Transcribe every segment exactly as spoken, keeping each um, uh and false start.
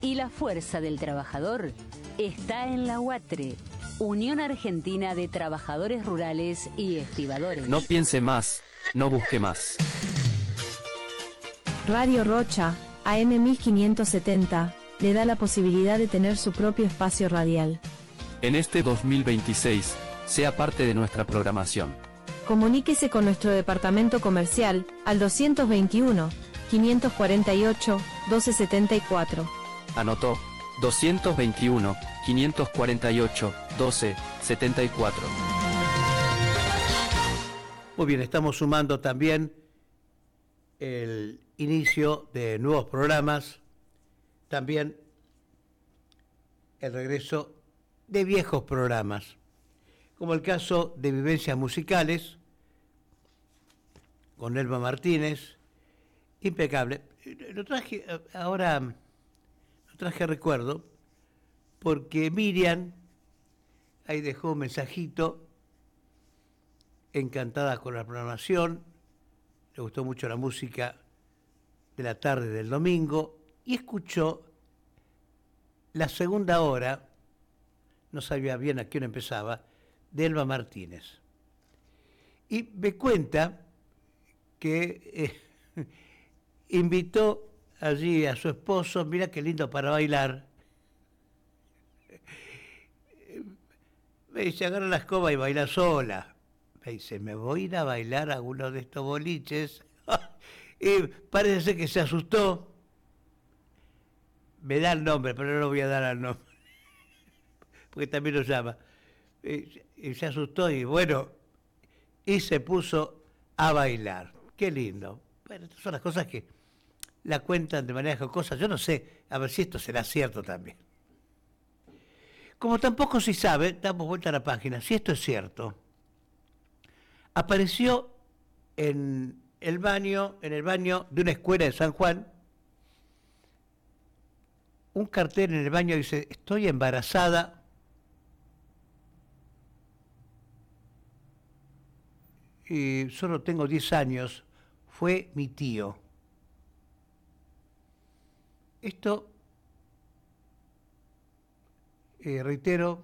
Y la fuerza del trabajador está en la UATRE, Unión Argentina de Trabajadores Rurales y Estibadores. No piense más, no busque más. Radio Rocha, A M mil quinientos setenta, le da la posibilidad de tener su propio espacio radial. En este dos mil veintiséis, sea parte de nuestra programación. Comuníquese con nuestro departamento comercial al doscientos veintiuno, quinientos cuarenta y ocho, doce setenta y cuatro. Anotó, doscientos veintiuno, quinientos cuarenta y ocho, doce setenta y cuatro. Muy bien, estamos sumando también el inicio de nuevos programas, también el regreso de viejos programas, como el caso de Vivencias Musicales, con Elba Martínez, impecable. Lo traje, ahora lo traje a recuerdo, porque Miriam ahí dejó un mensajito, encantada con la programación, le gustó mucho la música de la tarde del domingo, y escuchó la segunda hora, no sabía bien a quién empezaba, de Elba Martínez. Y me cuenta que eh, invitó allí a su esposo, mira qué lindo para bailar. Me dice, agarra la escoba y baila sola. Me dice, me voy a ir a bailar a uno de estos boliches. Y parece ser que se asustó. Me da el nombre, pero no lo voy a dar al nombre. Porque también lo llama. Y, y se asustó y bueno, y se puso a bailar. Qué lindo. Bueno, estas son las cosas que la cuentan de manera jocosa. Yo no sé, a ver si esto será cierto también. Como tampoco se sabe, damos vuelta a la página, si esto es cierto. Apareció en el baño, en el baño de una escuela de San Juan, un cartel en el baño que dice, estoy embarazada y solo tengo diez años, fue mi tío. Esto, eh, reitero,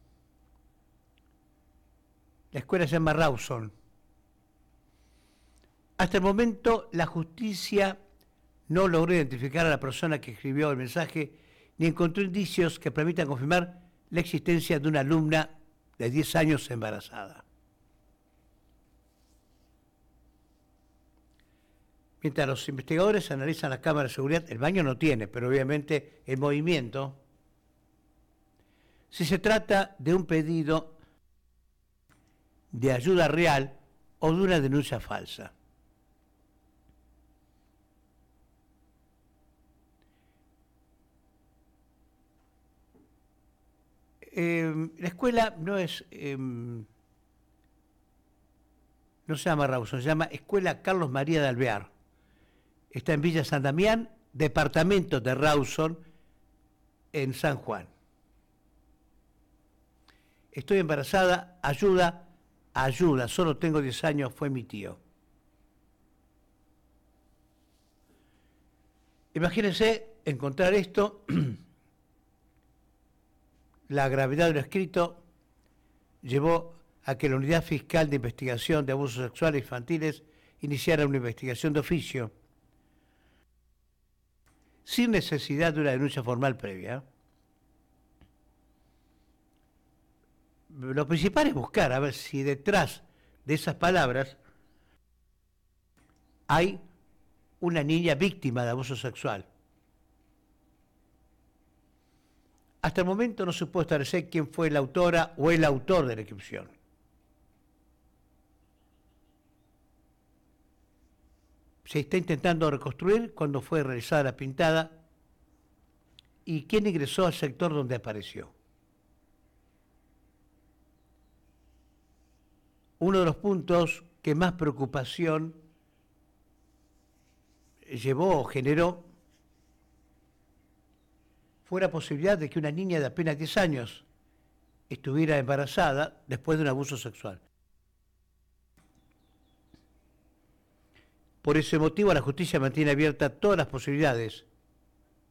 la escuela se llama Rawson. Hasta el momento la justicia no logró identificar a la persona que escribió el mensaje ni encontró indicios que permitan confirmar la existencia de una alumna de diez años embarazada. Mientras los investigadores analizan las cámaras de seguridad, el baño no tiene, pero obviamente el movimiento, si se trata de un pedido de ayuda real o de una denuncia falsa. Eh, la escuela no es, eh, no se llama Rawson, se llama Escuela Carlos María de Alvear. Está en Villa San Damián, departamento de Rawson, en San Juan. Estoy embarazada, ayuda, ayuda, solo tengo diez años, fue mi tío. Imagínense encontrar esto. La gravedad de lo escrito llevó a que la Unidad Fiscal de Investigación de Abusos Sexuales Infantiles iniciara una investigación de oficio, sin necesidad de una denuncia formal previa. Lo principal es buscar a ver si detrás de esas palabras hay una niña víctima de abuso sexual. Hasta el momento no se puede establecer quién fue la autora o el autor de la inscripción. Se está intentando reconstruir cuándo fue realizada la pintada y quién ingresó al sector donde apareció. Uno de los puntos que más preocupación llevó o generó fue la posibilidad de que una niña de apenas diez años estuviera embarazada después de un abuso sexual. Por ese motivo, la justicia mantiene abiertas todas las posibilidades